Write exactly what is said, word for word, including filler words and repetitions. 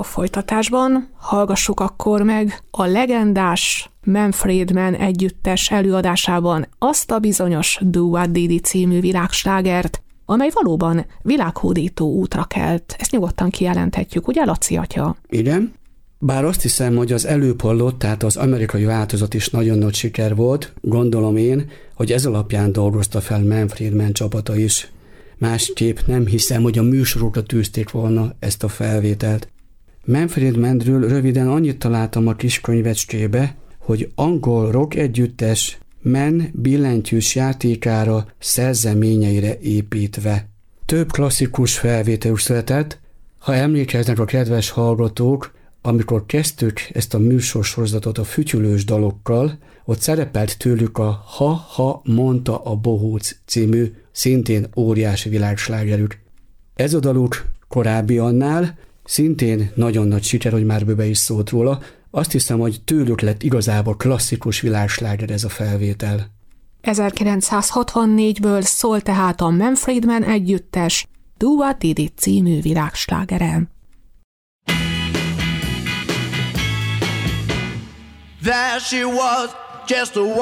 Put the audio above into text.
A folytatásban hallgassuk akkor meg a legendás Manfred Mann együttes előadásában azt a bizonyos Do What Didi című világslágert, amely valóban világhódító útra kelt. Ezt nyugodtan kijelenthetjük, ugye, Laci atya? Igen. Bár azt hiszem, hogy az előbb hallott, tehát az amerikai változat is nagyon nagy siker volt, gondolom én, hogy ez alapján dolgozta fel Manfred Mann csapata is. Másképp nem hiszem, hogy a műsorokra tűzték volna ezt a felvételt. Manfred Mannről röviden annyit találtam a kis könyvecskébe, hogy angol rock együttes Mann billentyűs játékára, szerzeményeire építve. Több klasszikus felvétel született, ha emlékeznek a kedves hallgatók, amikor kezdtük ezt a műsorsorozatot a fütyülős dalokkal, ott szerepelt tőlük a Ha-ha mondta a bohóc című, szintén óriási világslágerük. Ez a daluk korábbi annál, szintén nagyon nagy siker, hogy már bőve is szólt róla. Azt hiszem, hogy tőlük lett igazából klasszikus világsláger ez a felvétel. ezerkilencszázhatvannégből szól tehát a Manfred Mann együttes Do What Didi című világslágere. There she was, just a